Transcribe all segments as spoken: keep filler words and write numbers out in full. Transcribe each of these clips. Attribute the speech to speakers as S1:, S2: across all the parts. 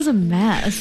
S1: was a mess.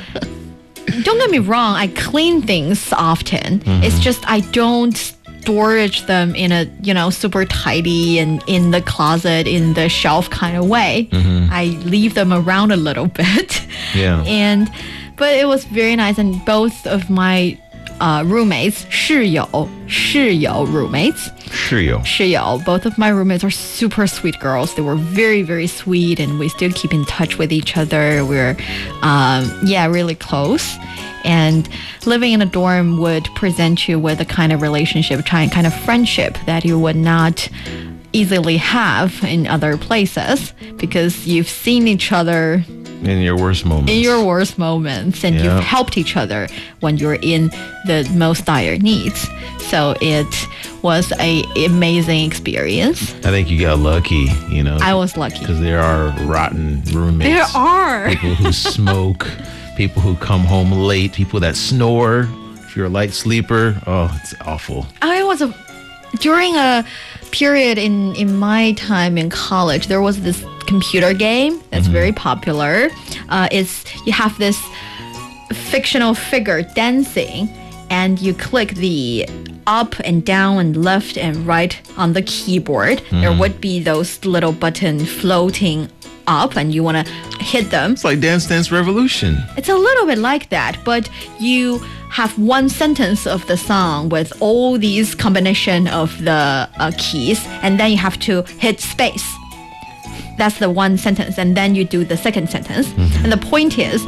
S1: Don't get me wrong, I clean things often. Mm-hmm. It's just I don't storage them in a, you know, super tidy and in the closet, in the shelf kind of way. Mm-hmm. I leave them around a little bit.
S2: Yeah.
S1: And, but it was very nice. And both of my uh, roommates, 室友, 室友 roommates.
S2: 室友.
S1: 室友. Both of my roommates are super sweet girls. They were very, very sweet, and we still keep in touch with each other. We're, um, yeah, really close. And living in a dorm would present you with a kind of relationship, kind of friendship that you would not easily have in other places because you've seen each other
S2: in your worst moments.
S1: In your worst moments, and yeah. You've helped each other when you're in the most dire needs. So it was a amazing experience.
S2: I think you got lucky, you know.
S1: I was lucky.
S2: Because there are rotten roommates.
S1: There are.
S2: People who smoke, people who come home late, people that snore. If you're a light sleeper, oh, it's awful.
S1: I was a, during a period in, in my time in college, there was this computer game that's mm-hmm. very popular. Uh, it's you have this fictional figure dancing, and you click the up and down and left and right on the keyboard. Mm-hmm. There would be those little buttons floating up, and you want to hit them.
S2: It's like Dance Dance Revolution.
S1: It's a little bit like that, but you have one sentence of the song with all these combination of the uh, keys, and then you have to hit space. That's the one sentence, and then you do the second sentence. Mm-hmm. And the point is,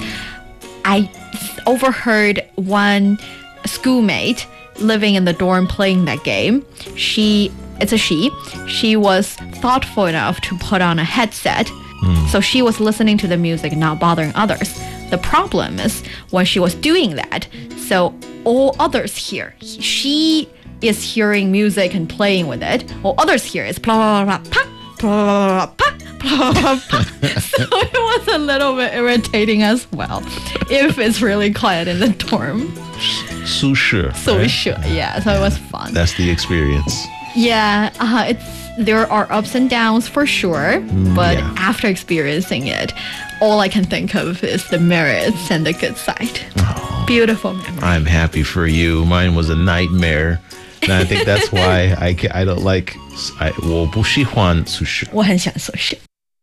S1: I overheard one schoolmate living in the dorm playing that game. She, it's a she, she was thoughtful enough to put on a headset. Mm. So she was listening to the music, not bothering others. The problem is when she was doing that, so all others hear. She is hearing music and playing with it. All others hear is blah, blah, blah, blah, blah, blah, blah, blah, blah. So it was a little bit irritating as well if it's really quiet in the dorm.
S2: 宿舍.
S1: 宿舍, right? Yeah, so it was fun.
S2: That's the experience.
S1: Yeah, uh, it's there are ups and downs for sure, mm, but yeah. After experiencing it, all I can think of is the merits and the good side. Oh, beautiful memory.
S2: I'm happy for you. Mine was a nightmare. And I think that's why I, I don't like, I, 我不喜欢宿舍.
S1: 我很喜欢宿舍.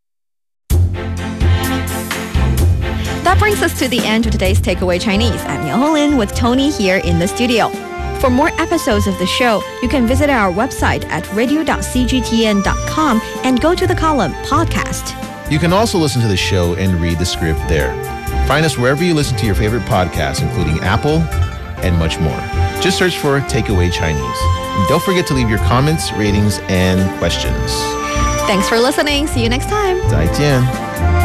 S1: That brings us to the end of today's Takeaway Chinese. I'm Miao Holin with Tony here in the studio. For more episodes of the show, you can visit our website at radio dot c g t n dot com and go to the column Podcast.
S2: You can also listen to the show and read the script there. Find us wherever you listen to your favorite podcasts, including Apple and much more. Just search for Takeaway Chinese. And don't forget to leave your comments, ratings, and questions.
S1: Thanks for listening. See you next time.
S2: 再见.